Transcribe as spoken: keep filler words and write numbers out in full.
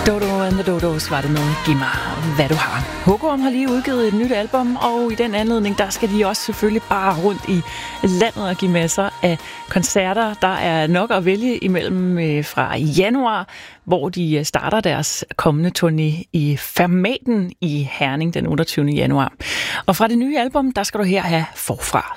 Dodo and the Dodos var det med Giv mig, hvad du har. Hugorm har lige udgivet et nyt album, og i den anledning, der skal de også selvfølgelig bare rundt i landet og give masser af koncerter. Der er nok at vælge imellem fra januar, hvor de starter deres kommende turné i Fermaten i Herning den otteogtyvende januar. Og fra det nye album, der skal du her have Forfra.